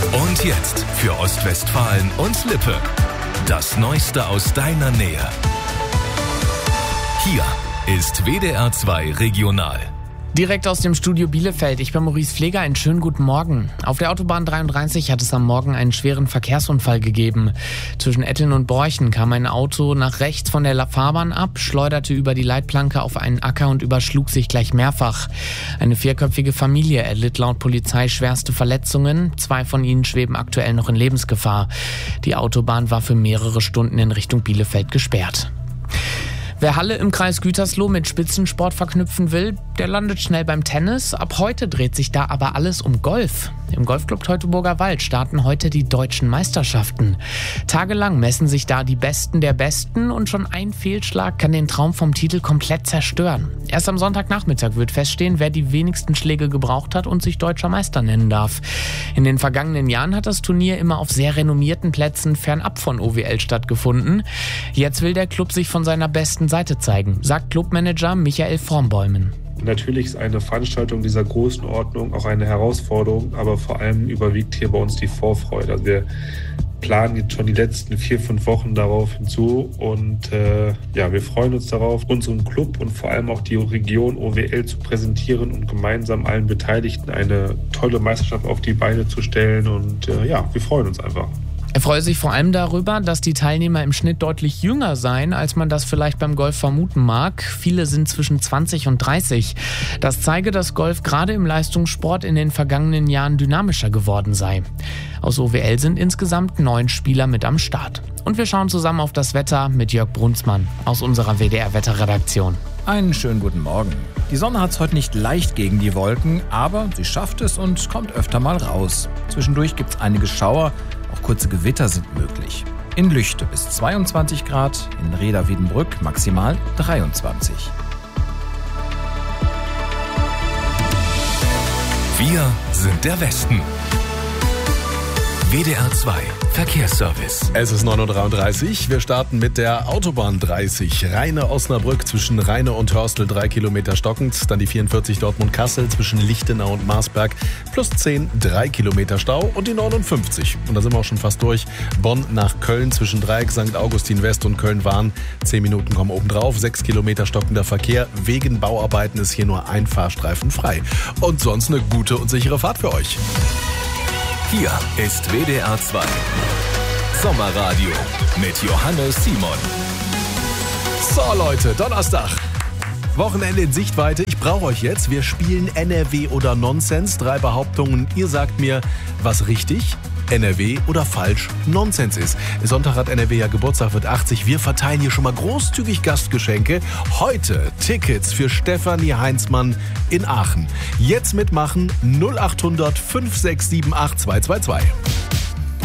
Und jetzt für Ostwestfalen und Lippe. Das Neueste aus deiner Nähe. Hier ist WDR 2 Regional. Direkt aus dem Studio Bielefeld. Ich bin Maurice Pfleger. Einen schönen guten Morgen. Auf der Autobahn 33 hat es am Morgen einen schweren Verkehrsunfall gegeben. Zwischen Etteln und Borchen kam ein Auto nach rechts von der Fahrbahn ab, schleuderte über die Leitplanke auf einen Acker und überschlug sich gleich mehrfach. Eine 4-köpfige Familie erlitt laut Polizei schwerste Verletzungen. 2 von ihnen schweben aktuell noch in Lebensgefahr. Die Autobahn war für mehrere Stunden in Richtung Bielefeld gesperrt. Wer Halle im Kreis Gütersloh mit Spitzensport verknüpfen will, der landet schnell beim Tennis. Ab heute dreht sich da aber alles um Golf. Im Golfclub Teutoburger Wald starten heute die deutschen Meisterschaften. Tagelang messen sich da die Besten der Besten und schon ein Fehlschlag kann den Traum vom Titel komplett zerstören. Erst am Sonntagnachmittag wird feststehen, wer die wenigsten Schläge gebraucht hat und sich deutscher Meister nennen darf. In den vergangenen Jahren hat das Turnier immer auf sehr renommierten Plätzen fernab von OWL stattgefunden. Jetzt will der Club sich von seiner besten Seite zeigen, sagt Clubmanager Michael Vormbäumen. Natürlich ist eine Veranstaltung dieser Größenordnung auch eine Herausforderung, aber vor allem überwiegt hier bei uns die Vorfreude. Also wir planen jetzt schon die letzten 4-5 Wochen darauf hinzu und wir freuen uns darauf, unseren Club und vor allem auch die Region OWL zu präsentieren und gemeinsam allen Beteiligten eine tolle Meisterschaft auf die Beine zu stellen und wir freuen uns einfach. Er freue sich vor allem darüber, dass die Teilnehmer im Schnitt deutlich jünger seien, als man das vielleicht beim Golf vermuten mag. Viele sind zwischen 20 und 30. Das zeige, dass Golf gerade im Leistungssport in den vergangenen Jahren dynamischer geworden sei. Aus OWL sind insgesamt 9 Spieler mit am Start. Und wir schauen zusammen auf das Wetter mit Jörg Brunsmann aus unserer WDR-Wetterredaktion. Einen schönen guten Morgen. Die Sonne hat es heute nicht leicht gegen die Wolken, aber sie schafft es und kommt öfter mal raus. Zwischendurch gibt es einige Schauer. Auch kurze Gewitter sind möglich. In Lüchte bis 22 Grad, in Reda-Wiedenbrück maximal 23. Wir sind der Westen. WDR 2 Verkehrsservice. Es ist 9.33 Uhr. Wir starten mit der Autobahn 30. Rheine-Osnabrück zwischen Rheine und Hörstel 3 Kilometer stockend. Dann die 44 Dortmund-Kassel zwischen Lichtenau und Marsberg plus 10, 3 Kilometer Stau. Und die 59. Und da sind wir auch schon fast durch. Bonn nach Köln zwischen Dreieck St. Augustin West und Köln-Wahn. 10 Minuten kommen obendrauf. 6 Kilometer stockender Verkehr. Wegen Bauarbeiten ist hier nur ein Fahrstreifen frei. Und sonst eine gute und sichere Fahrt für euch. Hier ist WDR 2 Sommerradio mit Johannes Simon. So Leute, Donnerstag. Wochenende in Sichtweite. Ich brauche euch jetzt. Wir spielen NRW oder Nonsens. 3 Behauptungen. Ihr sagt mir, was richtig, NRW oder falsch Nonsens ist. Sonntag hat NRW ja Geburtstag, wird 80. Wir verteilen hier schon mal großzügig Gastgeschenke. Heute Tickets für Stefanie Heinzmann in Aachen. Jetzt mitmachen 0800 5678 222.